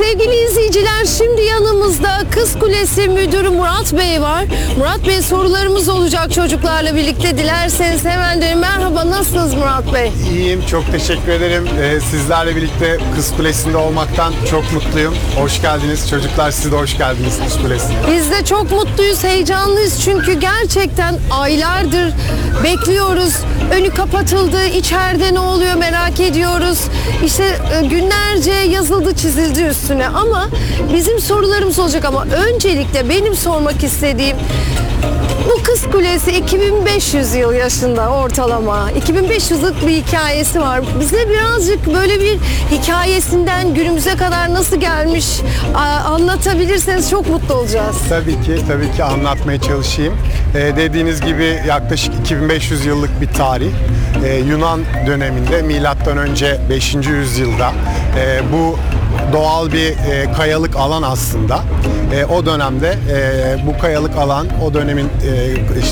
Sevgili izleyiciler, şimdi yanımızda Kız Kulesi Müdürü Murat Bey var. Murat Bey, sorularımız olacak çocuklarla birlikte. Dilerseniz hemen dönün. Merhaba, nasılsınız Murat Bey? İyiyim, çok teşekkür ederim. Sizlerle birlikte Kız Kulesi'nde olmaktan çok mutluyum. Hoş geldiniz çocuklar, siz de hoş geldiniz Kız Kulesi'ne. Biz de çok mutluyuz, heyecanlıyız çünkü gerçekten aylardır bekliyoruz. Önü kapatıldı, içeride ne oluyor merak ediyoruz. İşte günlerce yazıldı, çizildi üstüne ama bizim sorularımız olacak. Ama öncelikle benim sormak istediğim, bu Kız Kulesi 2500 yıl yaşında ortalama. 2500 yıllık bir hikayesi var. Bize birazcık böyle bir hikayesinden günümüze kadar nasıl gelmiş anlatabilirseniz çok mutlu olacağız. Tabii ki anlatmaya çalışayım. Dediğiniz gibi yaklaşık 2500 yıllık bir tarih. Yunan döneminde milattan önce 5. yüzyılda bu doğal bir kayalık alan aslında. O dönemde bu kayalık alan o dönemin